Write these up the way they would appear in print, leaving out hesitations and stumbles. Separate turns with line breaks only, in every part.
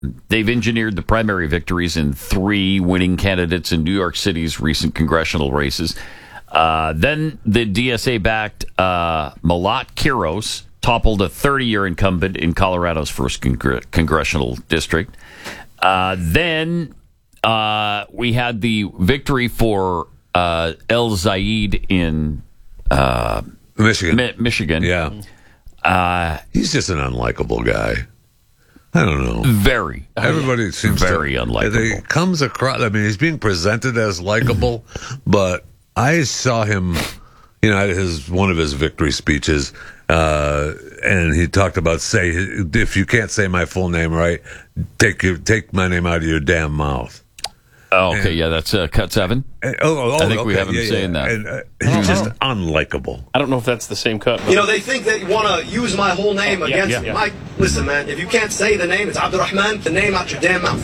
They've engineered the primary victories in 3 winning candidates in New York City's recent congressional races. Then the DSA-backed Malat Quiros toppled a 30-year incumbent in Colorado's first congressional district. Then we had the victory for El Zayed in Michigan.
Yeah. He's just an unlikable guy. I don't know. Everybody seems
very unlikable.
He comes across. I mean, he's being presented as likable, but I saw him, at one of his victory speeches, and he talked about if you can't say my full name right, take my name out of your damn mouth.
Oh, okay, that's cut 7. I think we have him saying that.
And, he's just unlikable.
I don't know if that's the same cut.
They think that you want to use my whole name against me. Mike, listen, man, if you can't say the name, it's Abdurrahman, the name out your damn mouth.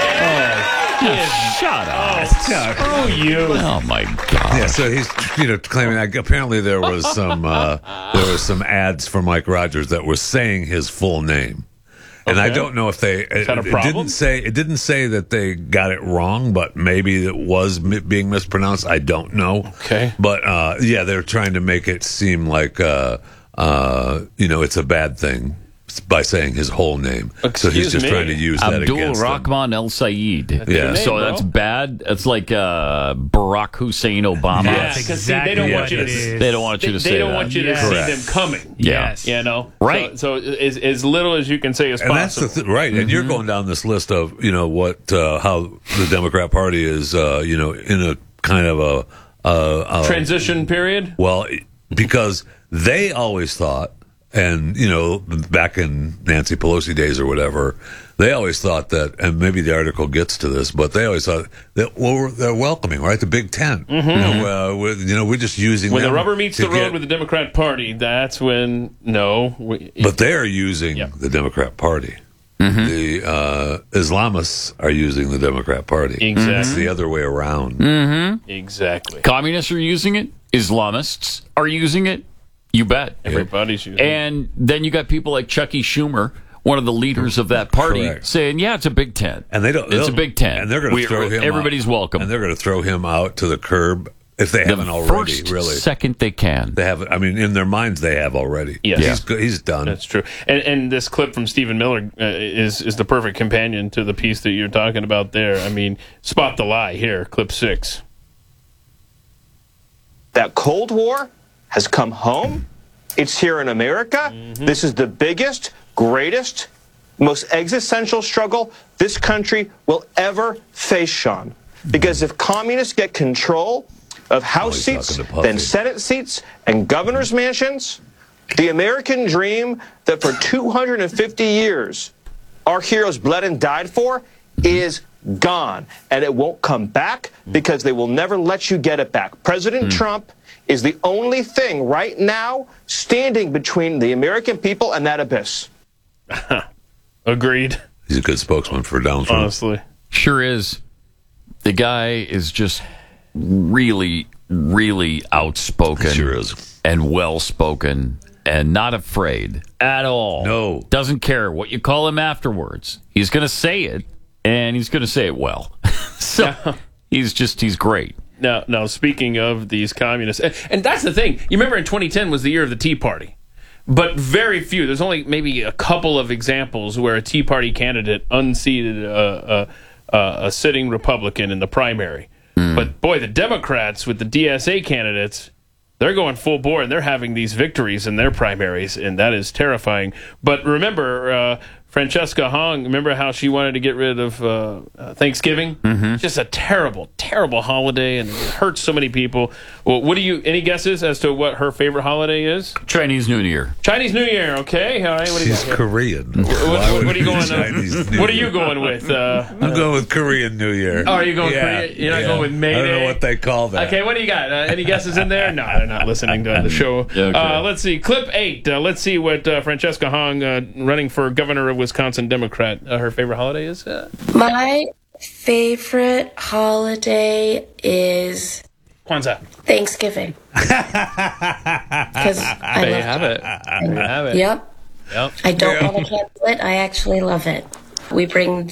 Shut up.
Screw you.
Oh, my God.
Yeah, so he's claiming that apparently there was some ads for Mike Rogers that were saying his full name. And I don't know if it didn't say that they got it wrong, but maybe it was being mispronounced. I don't know.
Okay.
But they're trying to make it seem like it's a bad thing by saying his whole name. So he's just trying to use that against him.
Abdul Rahman El Sayed.
Yeah.
So that's bad. It's like Barack Hussein Obama.
Yes, because they don't want you to.
They don't want you to say that.
They don't want you to see them coming.
Yes.
Right. So as little as you can say as possible.
And that's right. And you're going down this list of how the Democrat Party is in a kind of a
transition period.
Well, because they always thought. And, back in Nancy Pelosi days or whatever, they always thought that, and maybe the article gets to this, but they always thought that, they're welcoming, right? The Big Ten.
Mm-hmm.
We're just using
when
them
the rubber meets the road with the Democrat Party, that's when,
but they're using the Democrat Party. Mm-hmm. The Islamists are using the Democrat Party.
Exactly.
It's the other way around.
Mm-hmm.
Exactly.
Communists are using it. Islamists are using it. You bet.
Everybody's using it.
And then you got people like Chucky Schumer, one of the leaders of that party, saying, it's a Big Ten.
And
it's a Big Ten.
And they're going to throw him
Everybody's
out.
welcome.
And they're going to throw him out to the curb if they haven't already, really.
Second they can.
They have. I mean, in their minds, they have already.
Yes.
He's done.
That's true. And this clip from Stephen Miller is the perfect companion to the piece that you're talking about there. I mean, spot the lie here, clip 6.
That Cold War has come home. It's here in America. Mm-hmm. This is the biggest, greatest, most existential struggle this country will ever face, Sean. Because if communists get control of House seats, then Senate seats, and governor's mansions, the American dream that for 250 years our heroes bled and died for is gone. And it won't come back because they will never let you get it back. President Trump is the only thing right now standing between the American people and that abyss.
Agreed.
He's a good spokesman for Donald Trump.
Honestly.
Sure is. The guy is just really, really outspoken.
He sure is.
And well-spoken and not afraid at all.
No.
Doesn't care what you call him afterwards. He's going to say it, and he's going to say it well. So he's great.
Now, speaking of these communists, and that's the thing. You remember in 2010 was the year of the Tea Party. But very few. There's only maybe a couple of examples where a Tea Party candidate unseated a sitting Republican in the primary. But, boy, the Democrats with the DSA candidates, they're going full bore, and they're having these victories in their primaries, and that is terrifying. But remember, Francesca Hong, remember how she wanted to get rid of Thanksgiving? Mm-hmm. Just a terrible, terrible holiday, and it hurts so many people. Well, any guesses as to what her favorite holiday is?
Chinese New Year.
Chinese New Year, okay. All right, what do you
She's Korean.
What are you going What are you going with?
I'm going with Korean New Year.
Oh, are you going Korean? You're not going with May Day?
I don't know what they call that.
Okay, what do you got? Any guesses in there? No, they're not listening to the show.
Okay.
Let's see. Clip 8. Let's see what Francesca Hong, running for governor of Wisconsin Democrat, her favorite holiday is?
My favorite holiday is
Kwanzaa.
Thanksgiving. Because
They have it.
Yep. I don't want to cancel it. I actually love it. We bring